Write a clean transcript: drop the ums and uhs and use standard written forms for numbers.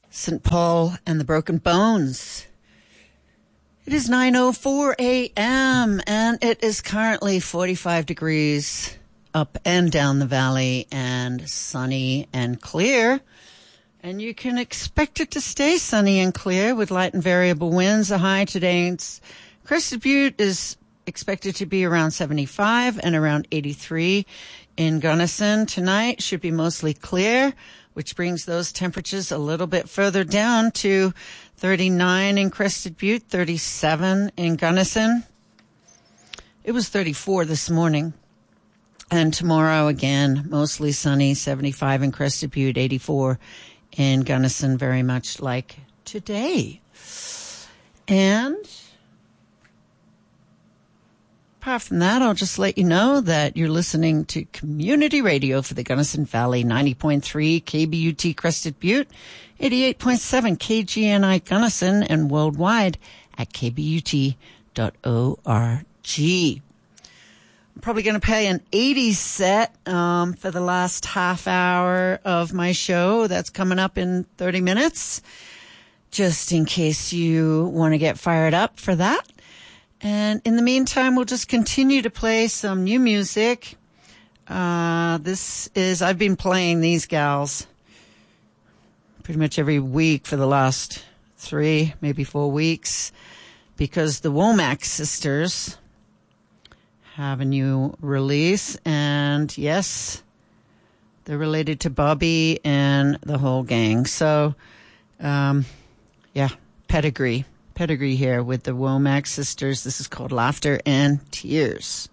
St. Paul and the Broken Bones. It is 9:04 a.m. and it is currently 45 degrees up and down the valley and sunny and clear. And you can expect it to stay sunny and clear with light and variable winds. The high today in Crested Butte is expected to be around 75 and around 83 in Gunnison. Tonight should be mostly clear, which brings those temperatures a little bit further down to 39 in Crested Butte, 37 in Gunnison. It was 34 this morning. And tomorrow again, mostly sunny, 75 in Crested Butte, 84 in Gunnison, very much like today. And apart from that, I'll just let you know that you're listening to Community Radio for the Gunnison Valley, 90.3 KBUT Crested Butte, 88.7 KGNI Gunnison, and worldwide at kbut.org. I'm probably going to play an 80s set for the last half hour of my show. That's coming up in 30 minutes, just in case you want to get fired up for that. And in the meantime, we'll just continue to play some new music. I've been playing these gals pretty much every week for the last 3, maybe 4 weeks, because the Womack sisters have a new release. And yes, they're related to Bobby and the whole gang. So, pedigree here with the Womack sisters. This is called Laughter and Tears.